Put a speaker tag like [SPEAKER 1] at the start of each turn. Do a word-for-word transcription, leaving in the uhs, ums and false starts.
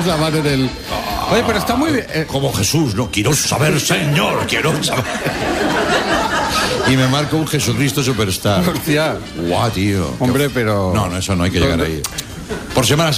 [SPEAKER 1] pones la mano en el... Oye, pero está muy bien. Eh...
[SPEAKER 2] Como Jesús, no quiero saber, Señor, quiero saber. Y me marco un Jesucristo Superstar.
[SPEAKER 1] Hostia.
[SPEAKER 2] Guau, tío.
[SPEAKER 1] Hombre, pero...
[SPEAKER 2] No, no, eso no hay que llegar ahí. Por semana